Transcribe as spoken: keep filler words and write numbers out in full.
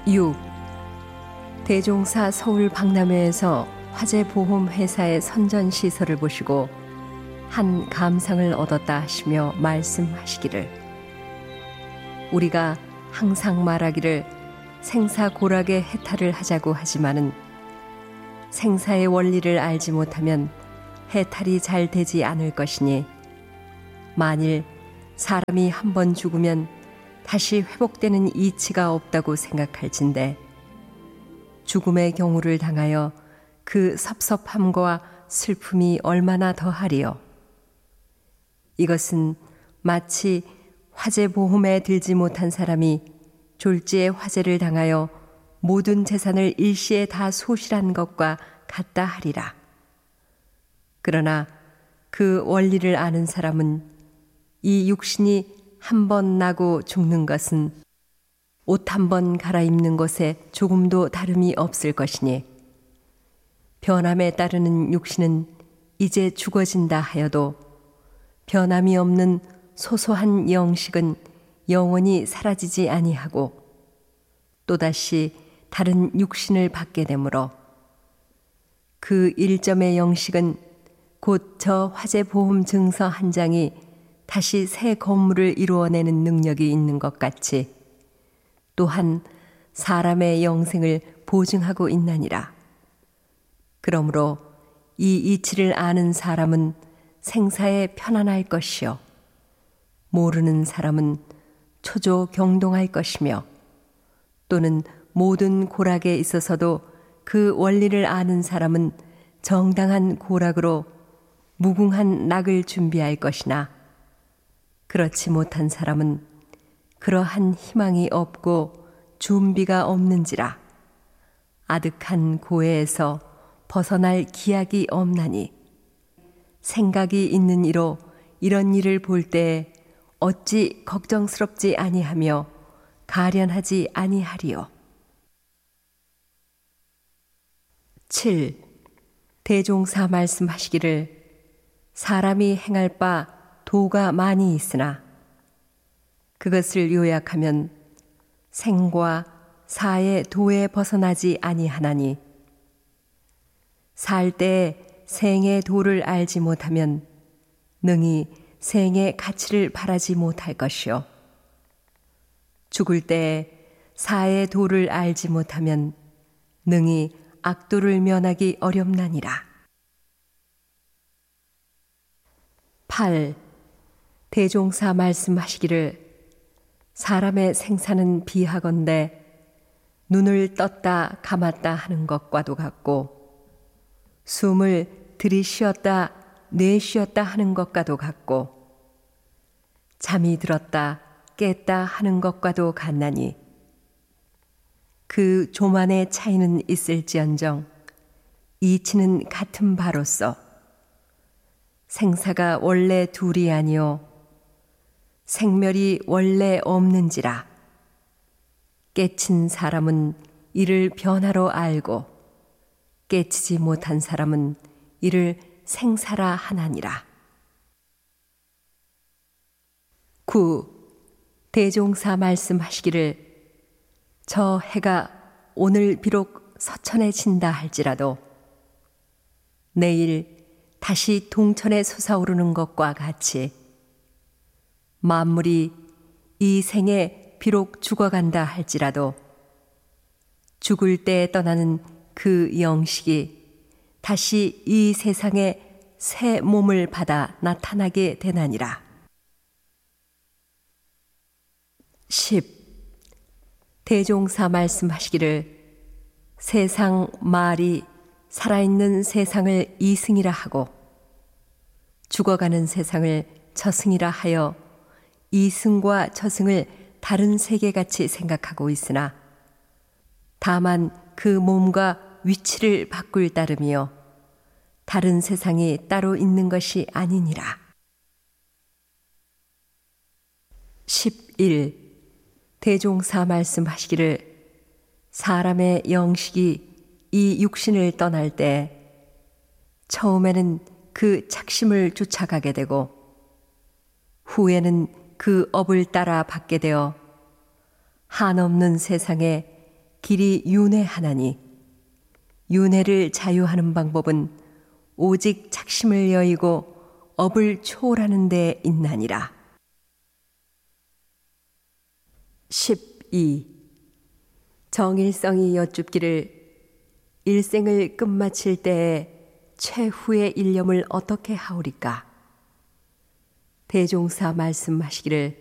육. 대종사 서울 박람회에서 화재보험회사의 선전시설을 보시고 한 감상을 얻었다 하시며 말씀하시기를, 우리가 항상 말하기를 생사고락의 해탈을 하자고 하지만은 생사의 원리를 알지 못하면 해탈이 잘 되지 않을 것이니, 만일 사람이 한 번 죽으면 다시 회복되는 이치가 없다고 생각할진대 죽음의 경우를 당하여 그 섭섭함과 슬픔이 얼마나 더하리요. 이것은 마치 화재보험에 들지 못한 사람이 졸지에 화재를 당하여 모든 재산을 일시에 다 소실한 것과 같다 하리라. 그러나 그 원리를 아는 사람은 이 육신이 한 번 나고 죽는 것은 옷 한 번 갈아입는 것에 조금도 다름이 없을 것이니, 변함에 따르는 육신은 이제 죽어진다 하여도 변함이 없는 소소한 영식은 영원히 사라지지 아니하고 또다시 다른 육신을 받게 되므로, 그 일점의 영식은 곧 저 화재보험 증서 한 장이 다시 새 건물을 이루어내는 능력이 있는 것 같이 또한 사람의 영생을 보증하고 있나니라. 그러므로 이 이치를 아는 사람은 생사에 편안할 것이요, 모르는 사람은 초조 경동할 것이며, 또는 모든 고락에 있어서도 그 원리를 아는 사람은 정당한 고락으로 무궁한 낙을 준비할 것이나, 그렇지 못한 사람은 그러한 희망이 없고 준비가 없는지라 아득한 고해에서 벗어날 기약이 없나니, 생각이 있는 이로 이런 일을 볼 때에 어찌 걱정스럽지 아니하며 가련하지 아니하리요. 칠. 대종사 말씀하시기를, 사람이 행할 바 도가 많이 있으나 그것을 요약하면 생과 사의 도에 벗어나지 아니하나니, 살 때에 생의 도를 알지 못하면 능히 생의 가치를 바라지 못할 것이요, 죽을 때에 사의 도를 알지 못하면 능히 악도를 면하기 어렵나니라. 팔. 대종사 말씀하시기를, 사람의 생사는 비하건대 눈을 떴다 감았다 하는 것과도 같고, 숨을 들이쉬었다 내쉬었다 하는 것과도 같고, 잠이 들었다 깼다 하는 것과도 같나니, 그 조만의 차이는 있을지언정 이치는 같은 바로서 생사가 원래 둘이 아니요 생멸이 원래 없는지라. 깨친 사람은 이를 변화로 알고 깨치지 못한 사람은 이를 생사라 하나니라. 구. 대종사 말씀하시기를, 저 해가 오늘 비록 서천에 진다 할지라도 내일 다시 동천에 솟아오르는 것과 같이 만물이 이 생에 비록 죽어간다 할지라도 죽을 때 떠나는 그 영식이 다시 이 세상에 새 몸을 받아 나타나게 되나니라. 십. 대종사 말씀하시기를, 세상 말이 살아있는 세상을 이승이라 하고 죽어가는 세상을 저승이라 하여 이승과 저승을 다른 세계같이 생각하고 있으나, 다만 그 몸과 위치를 바꿀 따름이요 다른 세상이 따로 있는 것이 아니니라. 십일. 대종사 말씀하시기를, 사람의 영식이 이 육신을 떠날 때 처음에는 그 착심을 쫓아가게 되고 후에는 그 업을 따라 받게 되어 한없는 세상에 길이 윤회하나니 윤회를 자유하는 방법은 오직 착심을 여의고 업을 초월하는 데 있나니라. 십이. 정일성이 여쭙기를 일생을 끝마칠 때에 최후의 일념을 어떻게 하오리까? 대종사 말씀하시기를